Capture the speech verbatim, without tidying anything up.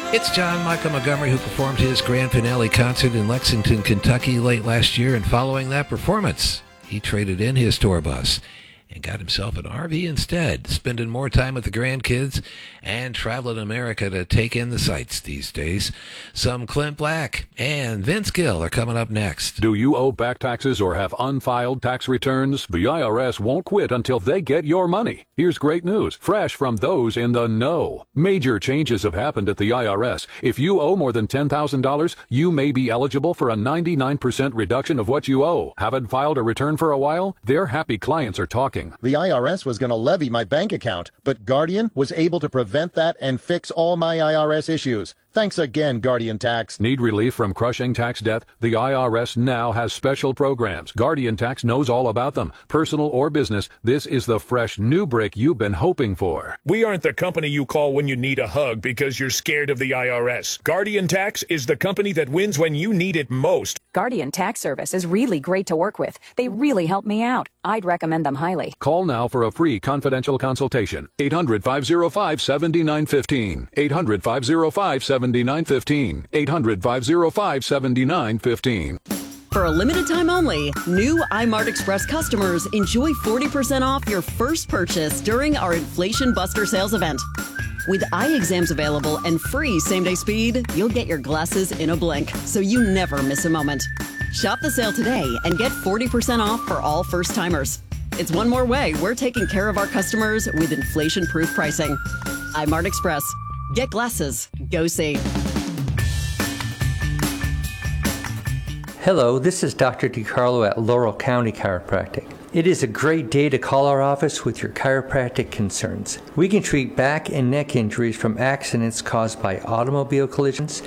It's John Michael Montgomery, who performed his grand finale concert in Lexington, Kentucky late last year, and following that performance, he traded in his tour bus and got himself an R V instead, spending more time with the grandkids and traveling America to take in the sights these days. Some Clint Black and Vince Gill are coming up next. Do you owe back taxes or have unfiled tax returns? The I R S won't quit until they get your money. Here's great news, fresh from those in the know. Major changes have happened at the I R S. If you owe more than ten thousand dollars, you may be eligible for a ninety-nine percent reduction of what you owe. Haven't filed a return for a while? Their happy clients are talking. The I R S was going to levy my bank account, but Guardian was able to prevent that and fix all my I R S issues. Thanks again, Guardian Tax. Need relief from crushing tax debt? The I R S now has special programs. Guardian Tax knows all about them. Personal or business, this is the fresh new break you've been hoping for. We aren't the company you call when you need a hug because you're scared of the I R S. Guardian Tax is the company that wins when you need it most. Guardian Tax Service is really great to work with. They really help me out. I'd recommend them highly. Call now for a free confidential consultation. eight hundred, five oh five, seven nine one five. eight hundred, five oh five, seven nine one five. eight hundred, five oh five, seven nine one five. For a limited time only, new iMart Express customers enjoy forty percent off your first purchase during our Inflation Buster sales event. With eye exams available and free same-day speed, you'll get your glasses in a blink, so you never miss a moment. Shop the sale today and get forty percent off for all first-timers. It's one more way we're taking care of our customers with inflation-proof pricing. iMart Express. Get glasses. Go see. Hello, this is Doctor DiCarlo at Laurel County Chiropractic. It is a great day to call our office with your chiropractic concerns. We can treat back and neck injuries from accidents caused by automobile collisions,